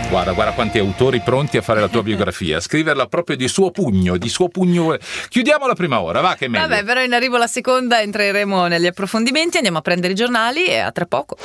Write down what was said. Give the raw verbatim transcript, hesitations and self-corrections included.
Guarda, guarda quanti autori pronti a fare la tua biografia, scriverla proprio di suo pugno, di suo pugno. Chiudiamo la prima ora, va che è meglio. Vabbè, però in arrivo la seconda entreremo negli approfondimenti, andiamo a prendere i giornali e a tra poco.